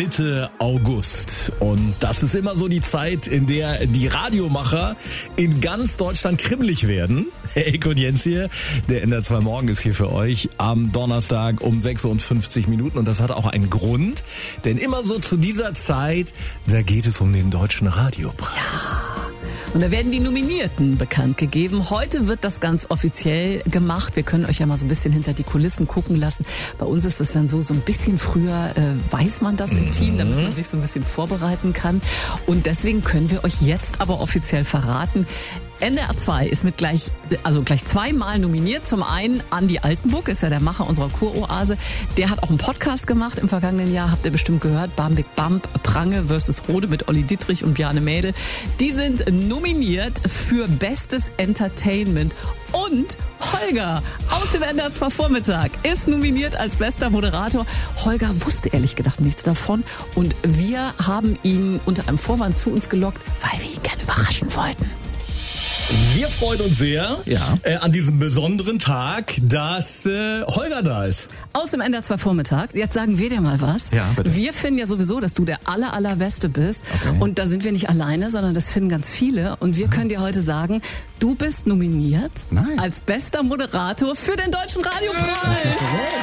Mitte August. Und das ist immer so die Zeit, in der die Radiomacher in ganz Deutschland kribbelig werden. Elke und Jens hier, der NDR 2 Morgen ist hier für euch am Donnerstag um 6:50 Minuten. Und das hat auch einen Grund, denn immer so zu dieser Zeit, da geht es um den Deutschen Radiopreis. Ja. Und da werden die Nominierten bekannt gegeben. Heute wird das ganz offiziell gemacht. Wir können euch ja mal so ein bisschen hinter die Kulissen gucken lassen. Bei uns ist es dann so ein bisschen früher weiß man das im Team, damit man sich so ein bisschen vorbereiten kann. Und deswegen können wir euch jetzt aber offiziell verraten, NDR 2 ist mit gleich zweimal nominiert. Zum einen Andi Altenburg, ist ja der Macher unserer Kuroase. Der hat auch einen Podcast gemacht im vergangenen Jahr, habt ihr bestimmt gehört. Bam Big Bump, Prange vs. Rode mit Olli Dittrich und Bjarne Mädel. Die sind nominiert für Bestes Entertainment. Und Holger aus dem NDR 2 Vormittag ist nominiert als bester Moderator. Holger wusste ehrlich gedacht nichts davon. Und wir haben ihn unter einem Vorwand zu uns gelockt, weil wir ihn gerne überraschen wollten. Wir freuen uns sehr an diesem besonderen Tag, dass Holger da ist. Aus dem NDR 2 Vormittag. Jetzt sagen wir dir mal was. Ja, bitte. Wir finden ja sowieso, dass du der allerbeste bist. Okay. Und da sind wir nicht alleine, sondern das finden ganz viele. Und wir können dir heute sagen, du bist nominiert als bester Moderator für den Deutschen Radiopreis.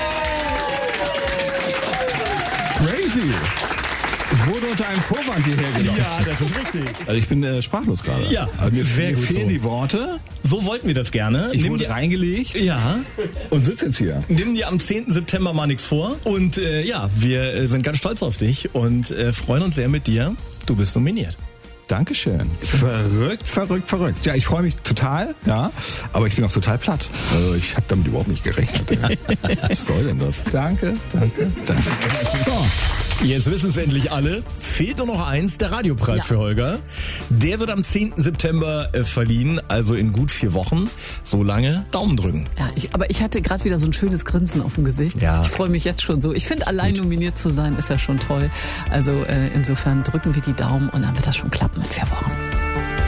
Crazy. Ich wurde unter einem Vorwand hierher gelockt. Ja, das ist richtig. Also ich bin sprachlos gerade. Ja, also mir sehr gut fehlen so. Die Worte. So wollten wir das gerne. Ich wurde reingelegt. Ja. Und sitze jetzt hier. Nimm dir am 10. September mal nichts vor. Und wir sind ganz stolz auf dich und freuen uns sehr mit dir. Du bist nominiert. Dankeschön. Verrückt. Ja, ich freue mich total, aber ich bin auch total platt. Also ich habe damit überhaupt nicht gerechnet. Ja. Was soll denn das? Danke. So, jetzt wissen es endlich alle. Fehlt nur noch eins, der Radiopreis für Holger. Der wird am 10. September verliehen, also in gut 4 Wochen. So lange Daumen drücken. Ja, aber ich hatte gerade wieder so ein schönes Grinsen auf dem Gesicht. Ja. Ich freue mich jetzt schon so. Ich finde, allein nominiert zu sein, ist ja schon toll. Also insofern drücken wir die Daumen und dann wird das schon klappen in 4 Wochen.